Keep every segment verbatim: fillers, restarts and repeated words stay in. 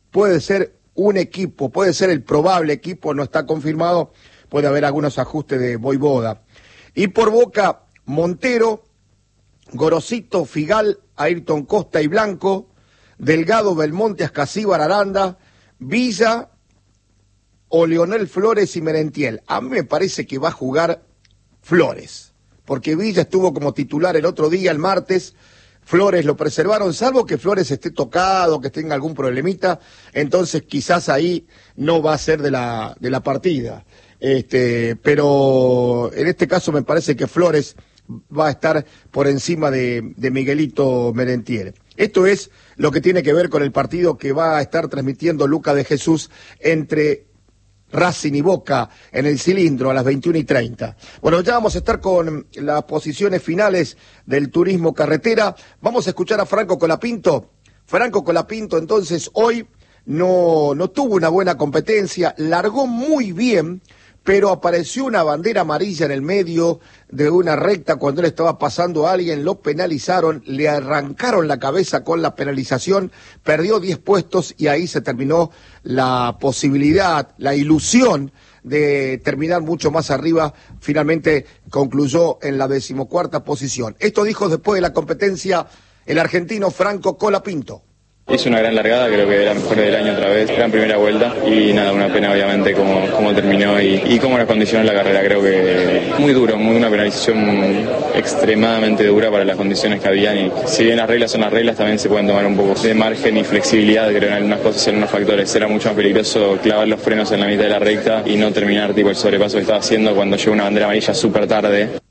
puede ser un equipo, puede ser el probable equipo, no está confirmado, puede haber algunos ajustes de Vojvoda. Y por Boca, Montero, Gorosito, Figal, Ayrton Costa y Blanco, Delgado, Belmonte, Ascasíbar, Aranda, Villa o Leonel Flores y Merentiel. A mí me parece que va a jugar Flores, porque Villa estuvo como titular el otro día, el martes. Flores lo preservaron, salvo que Flores esté tocado, que tenga algún problemita, entonces quizás ahí no va a ser de la, de la partida. Este, pero en este caso me parece que Flores va a estar por encima de, de Miguelito Merentiel. Esto es lo que tiene que ver con el partido que va a estar transmitiendo Luca de Jesús entre Racing y Boca en el Cilindro a las veintiuna y treinta. Bueno, ya vamos a estar con las posiciones finales del turismo carretera. Vamos a escuchar a Franco Colapinto. Franco Colapinto, entonces, hoy no, no tuvo una buena competencia, largó muy bien, pero apareció una bandera amarilla en el medio de una recta cuando él estaba pasando a alguien, lo penalizaron, le arrancaron la cabeza con la penalización, perdió diez puestos y ahí se terminó la posibilidad, la ilusión de terminar mucho más arriba. Finalmente concluyó en la decimocuarta posición. Esto dijo después de la competencia el argentino Franco Colapinto. Hizo una gran largada, creo que era mejor del año otra vez, gran primera vuelta y nada, una pena obviamente cómo, cómo terminó y, y cómo nos condicionó la carrera. Creo que muy duro, muy una penalización extremadamente dura para las condiciones que habían y si bien las reglas son las reglas, también se pueden tomar un poco de margen y flexibilidad, creo, en algunas cosas y en algunos factores. Era mucho más peligroso clavar los frenos en la mitad de la recta y no terminar tipo el sobrepaso que estaba haciendo cuando llegó una bandera amarilla súper tarde.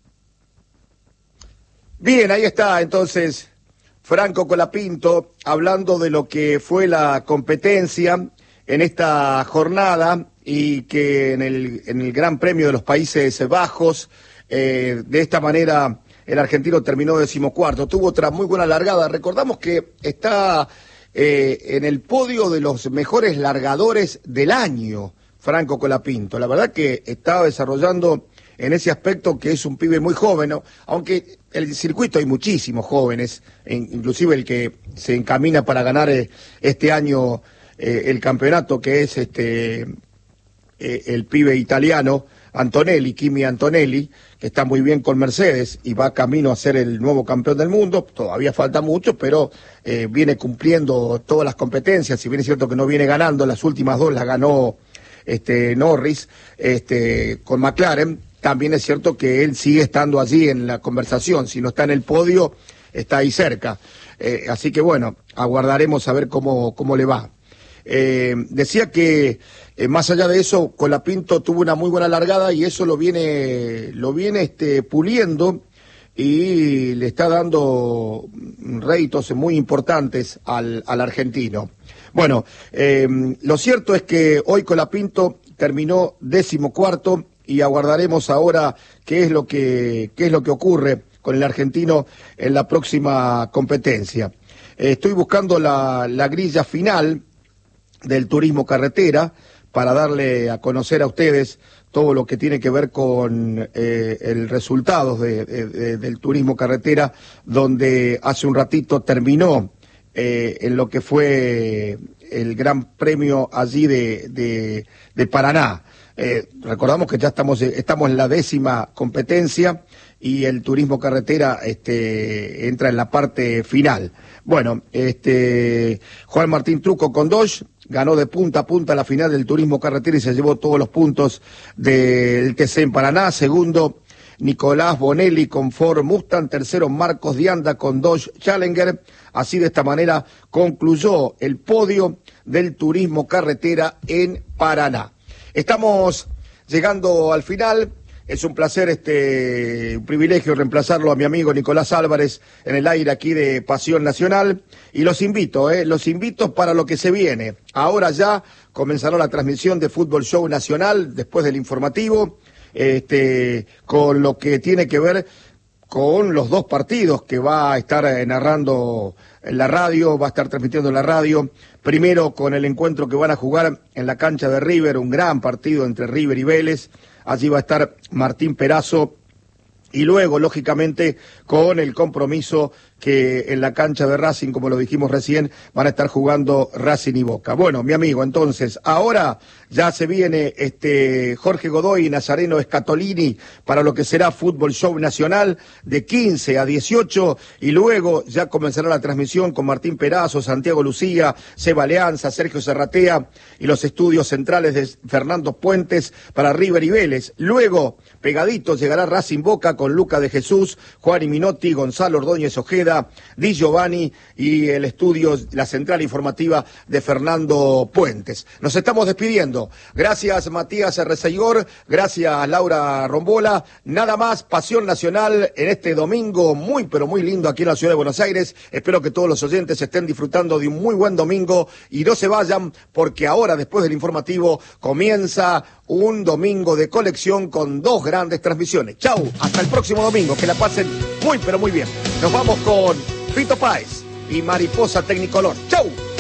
Bien, ahí está entonces Franco Colapinto, hablando de lo que fue la competencia en esta jornada y que en el, en el Gran Premio de los Países Bajos, eh, de esta manera el argentino terminó decimocuarto. Tuvo otra muy buena largada. Recordamos que está eh, en el podio de los mejores largadores del año, Franco Colapinto. La verdad que estaba desarrollando en ese aspecto que es un pibe muy joven, ¿no? Aunque el circuito hay muchísimos jóvenes, inclusive el que se encamina para ganar eh, este año eh, el campeonato, que es este eh, el pibe italiano Antonelli, Kimi Antonelli, que está muy bien con Mercedes y va camino a ser el nuevo campeón del mundo. Todavía falta mucho, pero eh, viene cumpliendo todas las competencias. Si bien es cierto que no viene ganando, las últimas dos las ganó este Norris este con McLaren. También es cierto que él sigue estando allí en la conversación, si no está en el podio, está ahí cerca. Eh, así que bueno, aguardaremos a ver cómo, cómo le va. Eh, decía que eh, más allá de eso, Colapinto tuvo una muy buena largada y eso lo viene, lo viene este, puliendo y le está dando réditos muy importantes al, al argentino. Bueno, eh, lo cierto es que hoy Colapinto terminó decimocuarto y aguardaremos ahora qué es lo que qué es lo que ocurre con el argentino en la próxima competencia. Eh, estoy buscando la, la grilla final del turismo carretera para darle a conocer a ustedes todo lo que tiene que ver con eh, el resultado de, de, de, del turismo carretera, donde hace un ratito terminó eh, en lo que fue el Gran Premio allí de, de, de Paraná. Eh, recordamos que ya estamos estamos en la décima competencia y el turismo carretera este entra en la parte final. Bueno, este Juan Martín Truco con Dodge ganó de punta a punta la final del turismo carretera y se llevó todos los puntos del T C en Paraná. Segundo, Nicolás Bonelli con Ford Mustang. Tercero, Marcos Dianda con Dodge Challenger. Así, de esta manera concluyó el podio del turismo carretera en Paraná. Estamos llegando al final. Es un placer, este, un privilegio reemplazarlo a mi amigo Nicolás Álvarez en el aire aquí de Pasión Nacional. Y los invito, eh, los invito para lo que se viene. Ahora ya comenzará la transmisión de Fútbol Show Nacional después del informativo, este, con lo que tiene que ver con los dos partidos que va a estar narrando en la radio, va a estar transmitiendo en la radio. Primero con el encuentro que van a jugar en la cancha de River, un gran partido entre River y Vélez. Allí va a estar Martín Perazo. Y luego, lógicamente, con el compromiso que en la cancha de Racing, como lo dijimos recién, van a estar jugando Racing y Boca. Bueno, mi amigo, entonces, ahora ya se viene este Jorge Godoy y Nazareno Scatolini para lo que será Fútbol Show Nacional de quince a dieciocho, y luego ya comenzará la transmisión con Martín Perazo, Santiago Lucía, Seba Leanza, Sergio Serratea y los estudios centrales de Fernando Puentes para River y Vélez. Luego, pegadito, llegará Racing Boca con Luca de Jesús, Juan y Minotti, Gonzalo Ordóñez Ojeda, Di Giovanni y el estudio, la central informativa de Fernando Puentes. Nos estamos despidiendo. Gracias Matías Reseigor, gracias Laura Rombola. Nada más, Pasión Nacional en este domingo muy pero muy lindo aquí en la ciudad de Buenos Aires. Espero que todos los oyentes estén disfrutando de un muy buen domingo y no se vayan, porque ahora, después del informativo, comienza un domingo de colección con dos grandes transmisiones. Chau, hasta el próximo domingo, que la pasen muy pero muy bien. Nos vamos con Fito Páez y Mariposa Tecnicolor. Chau.